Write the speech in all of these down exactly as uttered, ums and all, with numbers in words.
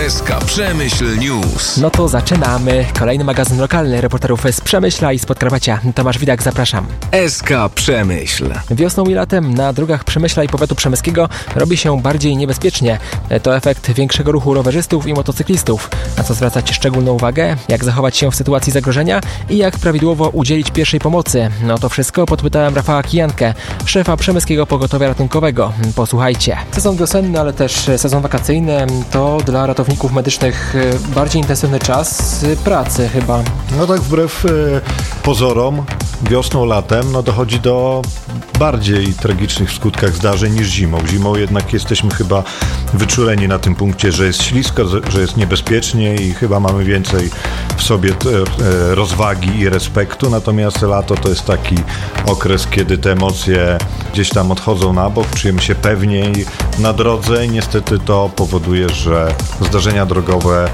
S K Przemyśl News. No to zaczynamy. Kolejny magazyn lokalny reporterów z Przemyśla i z Podkarpacia. Tomasz Widak, zapraszam. S K Przemyśl. Wiosną i latem na drogach Przemyśla i powiatu przemyskiego robi się bardziej niebezpiecznie. To efekt większego ruchu rowerzystów i motocyklistów. Na co zwracać szczególną uwagę? Jak zachować się w sytuacji zagrożenia? I jak prawidłowo udzielić pierwszej pomocy? No to wszystko podpytałem Rafała Kijankę, szefa Przemyskiego Pogotowia Ratunkowego. Posłuchajcie. Sezon wiosenny, ale też sezon wakacyjny to dla ratowników medycznych bardziej intensywny czas pracy chyba. No tak wbrew y, pozorom wiosną, latem no dochodzi do bardziej tragicznych w skutkach zdarzeń niż zimą. Zimą jednak jesteśmy chyba wyczuleni na tym punkcie, że jest ślisko, że jest niebezpiecznie i chyba mamy więcej w sobie t, e, rozwagi i respektu, natomiast lato to jest taki okres, kiedy te emocje gdzieś tam odchodzą na bok, czujemy się pewniej na drodze i niestety to powoduje, że zdarzenia drogowe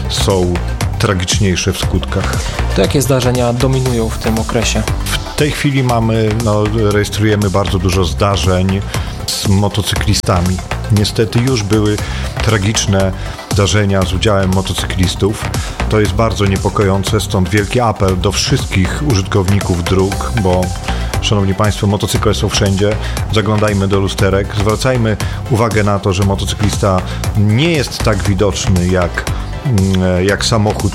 są tragiczniejsze w skutkach. To jakie zdarzenia dominują w tym okresie? W tej chwili mamy, no, rejestrujemy bardzo dużo zdarzeń z motocyklistami. Niestety już były tragiczne zdarzenia z udziałem motocyklistów. To jest bardzo niepokojące, stąd wielki apel do wszystkich użytkowników dróg, bo szanowni Państwo, motocykle są wszędzie. Zaglądajmy do lusterek, zwracajmy uwagę na to, że motocyklista nie jest tak widoczny jak jak samochód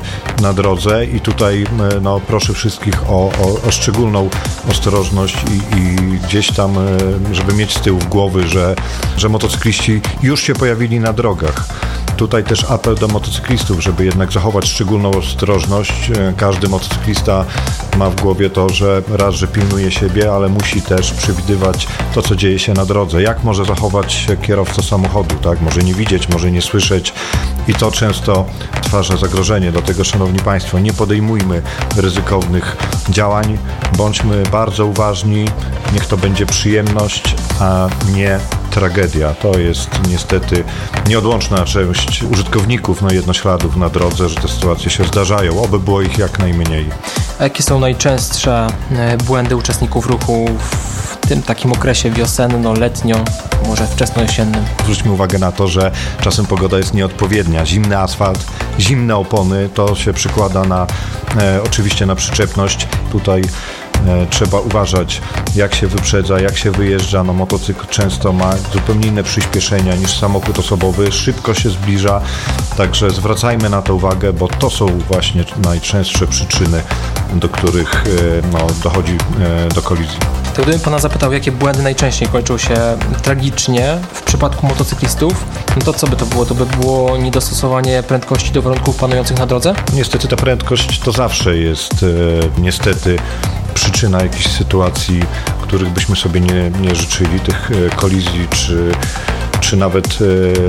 na drodze i tutaj no, proszę wszystkich o, o, o szczególną ostrożność i, i gdzieś tam, żeby mieć z tyłu głowy, że, że motocykliści już się pojawili na drogach. Tutaj też apel do motocyklistów, żeby jednak zachować szczególną ostrożność. Każdy motocyklista ma w głowie to, że raz, że pilnuje siebie, ale musi też przewidywać to, co dzieje się na drodze. Jak może zachować się kierowca samochodu, tak? Może nie widzieć, może nie słyszeć i to często stwarza zagrożenie. Dlatego, szanowni Państwo, nie podejmujmy ryzykownych działań, bądźmy bardzo uważni, niech to będzie przyjemność, a nie tragedia. To jest niestety nieodłączna część użytkowników, no jednośladów na drodze, że te sytuacje się zdarzają. Oby było ich jak najmniej. A jakie są najczęstsze błędy uczestników ruchu w tym takim okresie wiosenno-letnio, może wczesnojesiennym? Zwróćmy uwagę na to, że czasem pogoda jest nieodpowiednia. Zimny asfalt, zimne opony, to się przykłada na e, oczywiście na przyczepność. Tutaj E, trzeba uważać, jak się wyprzedza, jak się wyjeżdża. No, motocykl często ma zupełnie inne przyspieszenia niż samochód osobowy, szybko się zbliża, także zwracajmy na to uwagę, bo to są właśnie najczęstsze przyczyny, do których e, no, dochodzi e, do kolizji. To gdybym pana zapytał, jakie błędy najczęściej kończą się tragicznie w przypadku motocyklistów, no to co by to było? To by było niedostosowanie prędkości do warunków panujących na drodze? Niestety ta prędkość to zawsze jest e, niestety przyczyna jakichś sytuacji, których byśmy sobie nie, nie życzyli, tych e, kolizji czy, czy nawet e,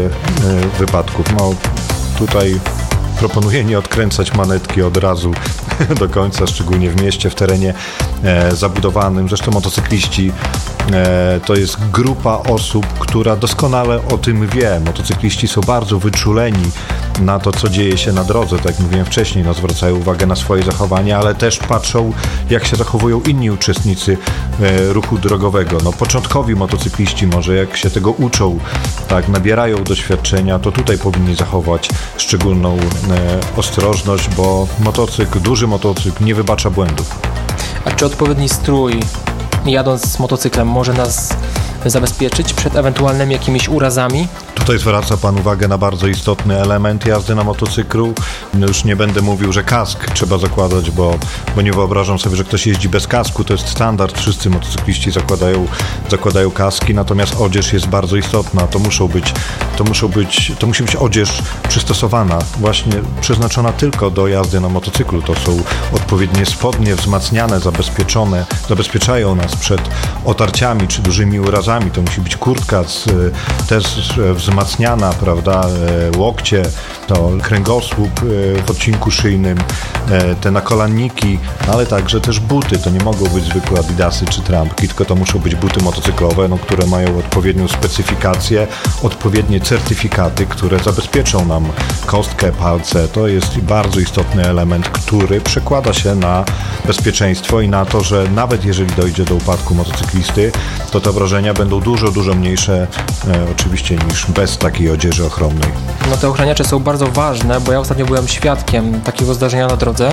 e, wypadków. No tutaj proponuję nie odkręcać manetki od razu do końca, szczególnie w mieście, w terenie e, zabudowanym. Zresztą motocykliści e, to jest grupa osób, która doskonale o tym wie. Motocykliści są bardzo wyczuleni na to, co dzieje się na drodze. Tak jak mówiłem wcześniej, no, zwracają uwagę na swoje zachowania, ale też patrzą, jak się zachowują inni uczestnicy e, ruchu drogowego. No, początkowi motocykliści może, jak się tego uczą, tak, nabierają doświadczenia, to tutaj powinni zachować szczególną e, ostrożność, bo motocykl, duży motocykl nie wybacza błędów. A czy odpowiedni strój jadąc z motocyklem może nas zabezpieczyć przed ewentualnymi jakimiś urazami? Tutaj zwraca Pan uwagę na bardzo istotny element jazdy na motocyklu. No już nie będę mówił, że kask trzeba zakładać, bo, bo nie wyobrażam sobie, że ktoś jeździ bez kasku. To jest standard. Wszyscy motocykliści zakładają, zakładają kaski, natomiast odzież jest bardzo istotna. To muszą być, to muszą być, to musi być odzież przystosowana, właśnie przeznaczona tylko do jazdy na motocyklu. To są odpowiednie spodnie wzmacniane, zabezpieczone, zabezpieczają nas przed otarciami czy dużymi urazami. To musi być kurtka z, też wzmacniana, prawda, łokcie, to kręgosłup w odcinku szyjnym, te nakolanniki, ale także też buty. To nie mogą być zwykłe adidasy czy trampki, tylko to muszą być buty motocyklowe, no, które mają odpowiednią specyfikację, odpowiednie certyfikaty, które zabezpieczą nam kostkę, palce. To jest bardzo istotny element, który przekłada się na bezpieczeństwo i na to, że nawet jeżeli dojdzie do upadku motocyklisty, to te obrażenia będą dużo, dużo mniejsze e, oczywiście niż bez takiej odzieży ochronnej. No te ochraniacze są bardzo ważne, bo ja ostatnio byłem świadkiem takiego zdarzenia na drodze,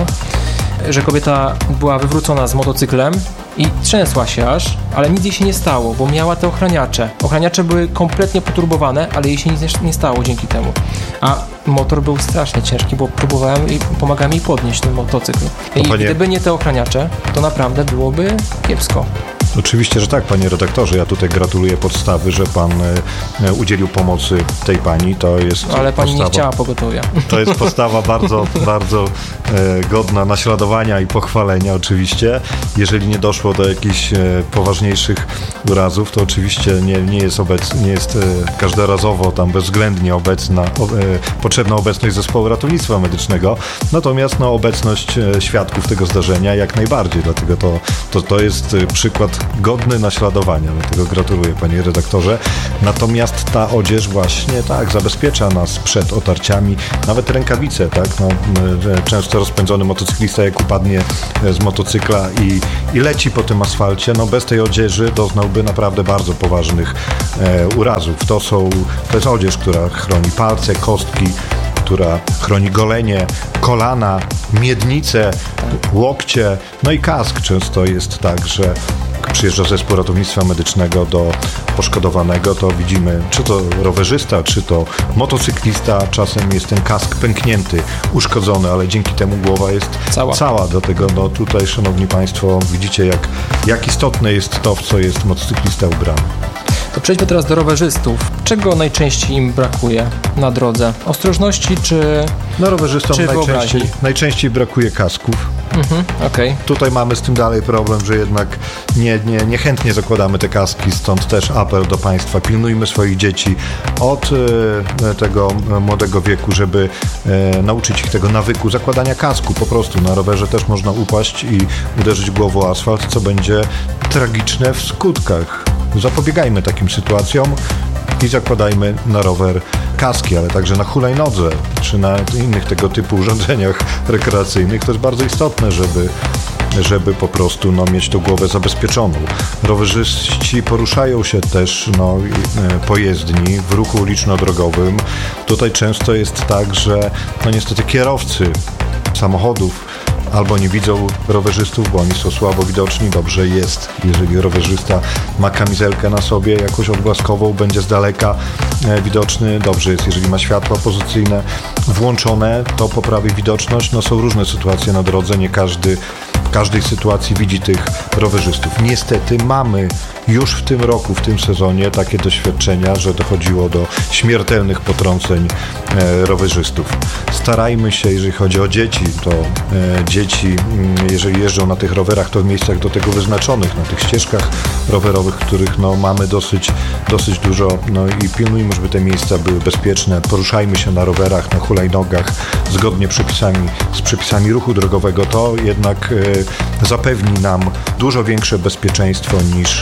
że kobieta była wywrócona z motocyklem i trzęsła się aż, ale nic jej się nie stało, bo miała te ochraniacze. Ochraniacze były kompletnie poturbowane, ale jej się nic nie stało dzięki temu. A motor był strasznie ciężki, bo próbowałem i pomagałem jej podnieść ten motocykl. I panie... gdyby nie te ochraniacze, to naprawdę byłoby kiepsko. Oczywiście, że tak, panie redaktorze. Ja tutaj gratuluję podstawy, że pan e, udzielił pomocy tej pani. To jest Ale pani postawa, nie chciała pogotowia. To jest postawa bardzo, bardzo e, godna naśladowania i pochwalenia oczywiście. Jeżeli nie doszło do jakichś e, poważniejszych urazów, to oczywiście nie, nie jest, obec, nie jest e, każdorazowo tam bezwzględnie obecna, o, e, potrzebna obecność zespołu ratownictwa medycznego. Natomiast no, obecność e, świadków tego zdarzenia jak najbardziej. Dlatego to, to, to jest e, przykład godny naśladowania, dlatego gratuluję, panie redaktorze. Natomiast ta odzież właśnie tak zabezpiecza nas przed otarciami, nawet rękawice, tak? No, często rozpędzony motocyklista, jak upadnie z motocykla i, i leci po tym asfalcie, no bez tej odzieży doznałby naprawdę bardzo poważnych e, urazów. To są, to jest odzież, która chroni palce, kostki, która chroni golenie, kolana, miednice, łokcie, no i kask. Często jest tak, że przyjeżdża zespół ratownictwa medycznego do poszkodowanego, to widzimy, czy to rowerzysta, czy to motocyklista, czasem jest ten kask pęknięty, uszkodzony, ale dzięki temu głowa jest cała. cała. Dlatego no, tutaj, szanowni państwo, widzicie, jak, jak istotne jest to, w co jest motocyklista ubrany. To przejdźmy teraz do rowerzystów. Czego najczęściej im brakuje na drodze? Ostrożności czy No rowerzystom czy najczęściej, najczęściej brakuje kasków. Mhm, okej. Okay. Tutaj mamy z tym dalej problem, że jednak nie, nie, niechętnie zakładamy te kaski, stąd też apel do państwa. Pilnujmy swoich dzieci od e, tego młodego wieku, żeby e, nauczyć ich tego nawyku zakładania kasku. Po prostu na rowerze też można upaść i uderzyć głową o asfalt, co będzie tragiczne w skutkach. Zapobiegajmy takim sytuacjom i zakładajmy na rower kaski, ale także na hulajnodze czy na innych tego typu urządzeniach rekreacyjnych. To jest bardzo istotne, żeby, żeby po prostu no, mieć tą głowę zabezpieczoną. Rowerzyści poruszają się też no, po jezdni w ruchu uliczno-drogowym. Tutaj często jest tak, że no, niestety kierowcy samochodów albo nie widzą rowerzystów, bo oni są słabo widoczni. Dobrze jest, jeżeli rowerzysta ma kamizelkę na sobie jakąś odblaskową, będzie z daleka e, widoczny. Dobrze jest, jeżeli ma światła pozycyjne włączone, to poprawi widoczność. No są różne sytuacje na drodze, nie każdy w każdej sytuacji widzi tych rowerzystów. Niestety mamy już w tym roku, w tym sezonie takie doświadczenia, że dochodziło do śmiertelnych potrąceń e, rowerzystów. Starajmy się, jeżeli chodzi o dzieci, to e, dzieci, m, jeżeli jeżdżą na tych rowerach, to w miejscach do tego wyznaczonych, na tych ścieżkach rowerowych, których no, mamy dosyć, dosyć dużo, no i pilnujmy, żeby te miejsca były bezpieczne. Poruszajmy się na rowerach, na hulajnogach, zgodnie przepisami, z przepisami ruchu drogowego. To jednak e, zapewni nam dużo większe bezpieczeństwo niż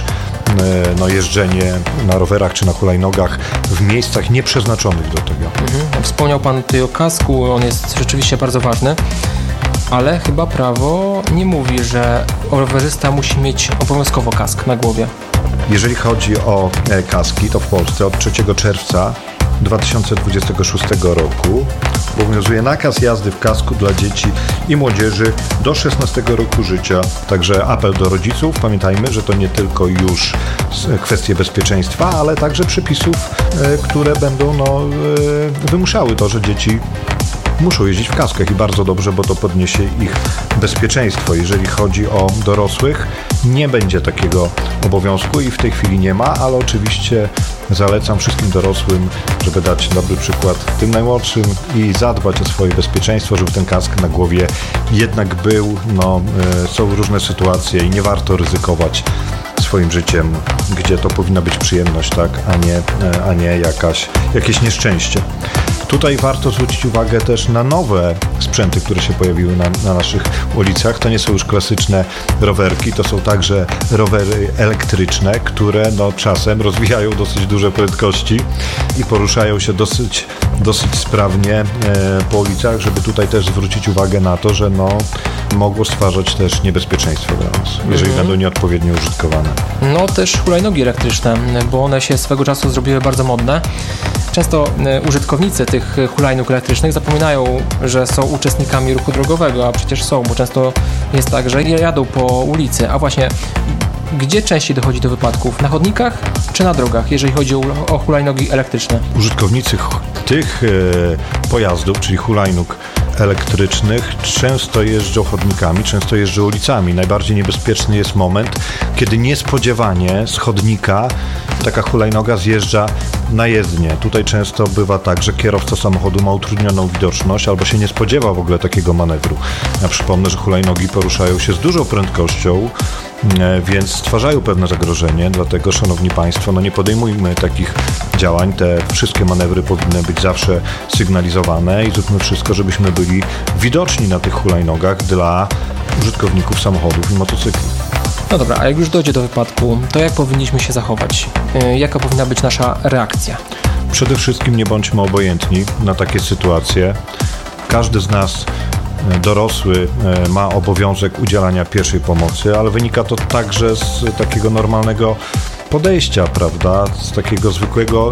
no, jeżdżenie na rowerach czy na hulajnogach w miejscach nieprzeznaczonych do tego. Mhm. Wspomniał pan tutaj o kasku, on jest rzeczywiście bardzo ważny, ale chyba prawo nie mówi, że rowerzysta musi mieć obowiązkowo kask na głowie. Jeżeli chodzi o e, kaski, to w Polsce od trzeciego czerwca dwa tysiące dwudziestego szóstego roku obowiązuje nakaz jazdy w kasku dla dzieci i młodzieży do szesnastego roku życia. Także apel do rodziców. Pamiętajmy, że to nie tylko już kwestie bezpieczeństwa, ale także przepisów, e, które będą no, e, wymuszały to, że dzieci muszą jeździć w kaskach i bardzo dobrze, bo to podniesie ich bezpieczeństwo. Jeżeli chodzi o dorosłych, nie będzie takiego obowiązku i w tej chwili nie ma, ale oczywiście zalecam wszystkim dorosłym, żeby dać dobry przykład tym najmłodszym i zadbać o swoje bezpieczeństwo, żeby ten kask na głowie jednak był. No, są różne sytuacje i nie warto ryzykować swoim życiem, gdzie to powinna być przyjemność, tak, a nie, a nie jakaś, jakieś nieszczęście. Tutaj warto zwrócić uwagę też na nowe sprzęty, które się pojawiły na, na naszych ulicach. To nie są już klasyczne rowerki, to są także rowery elektryczne, które no, czasem rozwijają dosyć duże prędkości i poruszają się dosyć, dosyć sprawnie e, po ulicach, żeby tutaj też zwrócić uwagę na to, że no, mogło stwarzać też niebezpieczeństwo dla nas, jeżeli Mhm. będą nieodpowiednio użytkowane. No też hulajnogi elektryczne, bo one się swego czasu zrobiły bardzo modne. Często e, użytkownicy tych hulajnóg elektrycznych zapominają, że są uczestnikami ruchu drogowego, a przecież są, bo często jest tak, że jadą po ulicy. A właśnie, gdzie częściej dochodzi do wypadków? Na chodnikach czy na drogach, jeżeli chodzi o, o hulajnogi elektryczne? Użytkownicy ch- tych e, pojazdów, czyli hulajnóg elektrycznych, często jeżdżą chodnikami, często jeżdżą ulicami. Najbardziej niebezpieczny jest moment, kiedy niespodziewanie z chodnika taka hulajnoga zjeżdża na jezdnię. Tutaj często bywa tak, że kierowca samochodu ma utrudnioną widoczność albo się nie spodziewa w ogóle takiego manewru. Ja przypomnę, że hulajnogi poruszają się z dużą prędkością, e, więc stwarzają pewne zagrożenie, dlatego, szanowni państwo, no nie podejmujmy takich działań. Te wszystkie manewry powinny być zawsze sygnalizowane i zróbmy wszystko, żebyśmy byli widoczni na tych hulajnogach dla użytkowników samochodów i motocykli. No dobra, a jak już dojdzie do wypadku, to jak powinniśmy się zachować? Yy, Jaka powinna być nasza reakcja? Przede wszystkim nie bądźmy obojętni na takie sytuacje. Każdy z nas, e, dorosły, e, ma obowiązek udzielania pierwszej pomocy, ale wynika to także z takiego normalnego podejścia, prawda, z takiego zwykłego